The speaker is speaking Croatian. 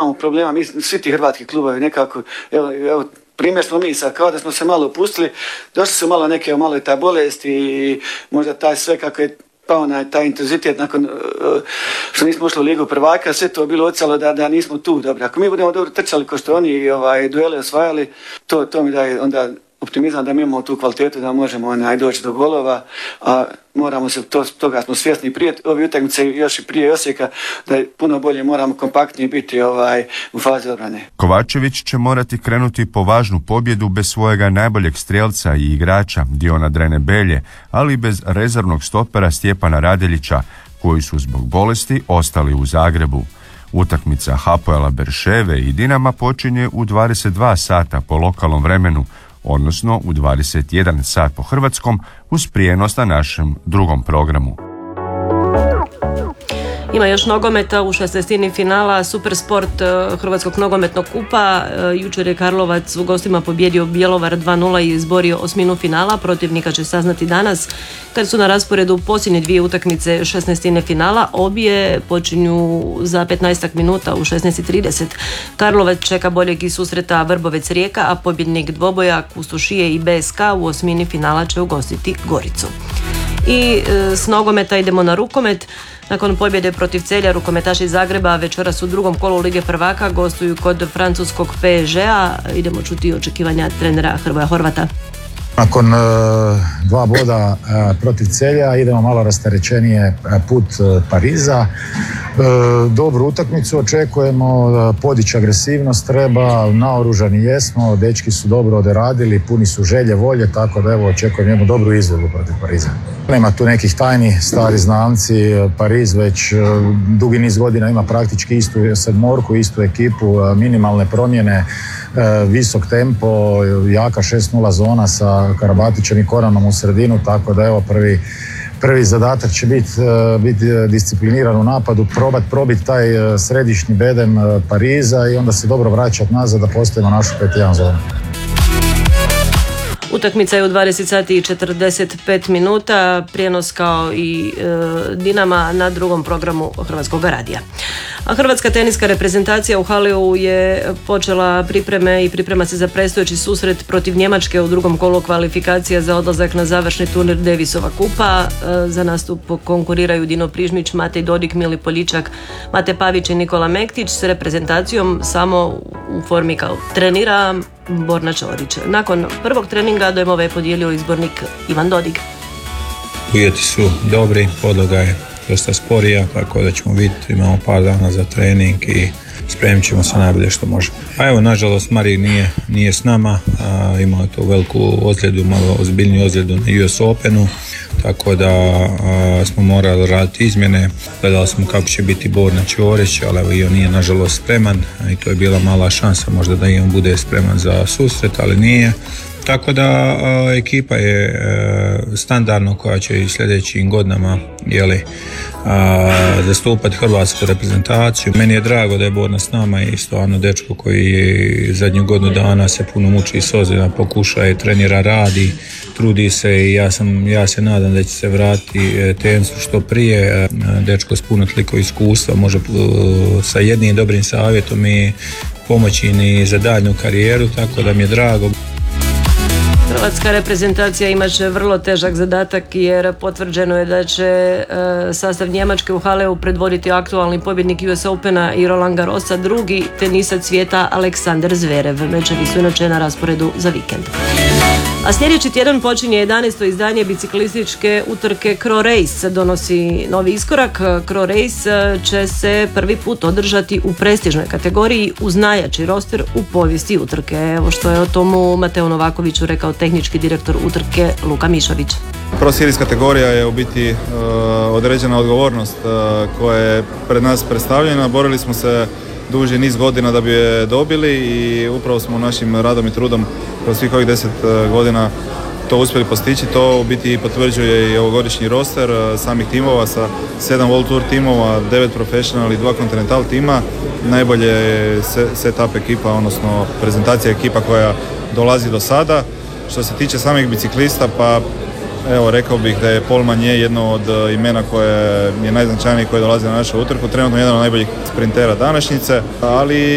imamo problema, mi svi ti hrvatski klubovi nekako, evo primjer smo mi sad, kao da smo se malo opustili, došli su malo je ta bolest i možda taj sve kako je pao taj intenzitet nakon što nismo ušli u Ligu prvaka, sve to bilo ocalo da nismo tu dobri. Ako mi budemo dobro trčali ko što oni duele osvajali, to mi daje onda optimizam da mi imamo tu kvalitetu da možemo doći do golova, a moramo se, toga smo svjesni prije ove utakmice, još i prije Osijeka, da puno bolje moramo kompaktnije biti u fazi obrane. Kovačević će morati krenuti po važnu pobjedu bez svojega najboljeg strijelca i igrača Diona Drene Belje, ali i bez rezervnog stopera Stjepana Radeljića, koji su zbog bolesti ostali u Zagrebu. Utakmica Hapoela Berševe i Dinama počinje u 22 sata po lokalnom vremenu, odnosno u 21 sat po hrvatskom, uz prijenos na našem drugom programu. Ima još nogometa u 16. finala Supersport Hrvatskog nogometnog kupa. Jučer je Karlovac u gostima pobjedio Bjelovar 2-0 i izborio osminu finala. Protivnika će saznati danas kad su na rasporedu posljednje dvije utakmice 16. finala. Obje počinju za 15 minuta u 16:30. Karlovac čeka boljeg i susreta Vrbovec Rijeka, a pobjednik dvoboja Kustušije i BSK u osmini finala će ugostiti Goricu. I s nogometa idemo na rukomet. Nakon pobjede protiv Celja, rukometaši iz Zagreba večeras u drugom kolu Lige prvaka gostuju kod francuskog PSG-a. Idemo čuti očekivanja trenera Hrvoja Horvata. Nakon 2 boda protiv Celja idemo malo rasterećenije put Pariza. Dobru utakmicu očekujemo, podići agresivnost treba, naoružani jesmo, dečki su dobro odradili, puni su želje, volje, tako da očekujem jednu dobru izvedbu protiv Pariza. Nema tu nekih tajni, stari znamci, Pariz već dugi niz godina ima praktički istu sedmorku, istu ekipu, minimalne promjene, visok tempo, jaka 6-0 zona sa Karabatićem i Koranom u sredinu, tako da prvi zadatak će biti discipliniran u napadu, probiti taj središnji bedem Pariza i onda se dobro vraćati nazad da postavimo našu 5-1 zonu. Utakmica je u 20 sati i 45 minuta, prijenos kao i Dinama na drugom programu Hrvatskog radija. A hrvatska teniska reprezentacija u Haleu je počela pripreme i priprema se za predstojeći susret protiv Njemačke u drugom kolu kvalifikacija za odlazak na završni turnir Davisova kupa. Za nastup konkuriraju Dino Prižmić, Matej Dodik, Mili Poljičak, Mate Pavić i Nikola Mektić. S reprezentacijom samo u formi kao trenira Borna Čorić. Nakon prvog treninga dojmove je podijelio izbornik Ivan Dodig. Uvjeti su dobri, podloga je dosta sporija, tako da ćemo vidjeti, imamo par dana za trening i spremit ćemo se najbolje što možemo. A evo, nažalost, Mari nije s nama, imao je to veliku ozljedu, malo ozbiljniju ozljedu na US Openu, tako da smo morali raditi izmjene. Gledali smo kako će biti Borna Čorić, ali evo i on nije nažalost spreman i to je bila mala šansa možda da i on bude spreman za susret, ali nije. Tako da ekipa je standardno koja će i sljedećim godinama zastupati hrvatsku reprezentaciju. Meni je drago da je Borna s nama i stvarno dečko koji je zadnju godinu dana se puno muči s ozljedom, pokušaje, trenira, radi, trudi se i ja se nadam da će se vratiti tenisu što prije. Dečko s puno toliko iskustva može sa jednim dobrim savjetom i pomoći ni za daljnju karijeru, tako da mi je drago. Hrvatska reprezentacija imat će vrlo težak zadatak jer potvrđeno je da će sastav Njemačke u Haleu predvoditi aktualni pobjednik US Opena i Roland Garrosa, drugi tenisac svijeta Aleksander Zverev. Mečevi su inače na rasporedu za vikend. A sljedeći tjedan počinje 11. izdanje biciklističke utrke Cro Race. Donosi novi iskorak. Cro Race će se prvi put održati u prestižnoj kategoriji uz najjači roster u povijesti utrke. Evo što je o tomu Mateu Novakoviću rekao tehnički direktor utrke Luka Mišović. Pro Series kategorija je u biti određena odgovornost koja je pred nas predstavljena. Borili smo se duži niz godina da bi je dobili i upravo smo našim radom i trudom kroz svih ovih 10 godina to uspjeli postići. To u biti potvrđuje i ovogodišnji roster samih timova sa 7 World Tour timova, 9 Professional i 2 Continental tima. Najbolje je setup ekipa, odnosno prezentacija ekipa koja dolazi do sada. Što se tiče samih biciklista, pa evo rekao bih da je Paul Magnier jedno od imena koje je najznačajnije koje dolazi na našu utrku, trenutno jedan od najboljih sprintera današnjice, ali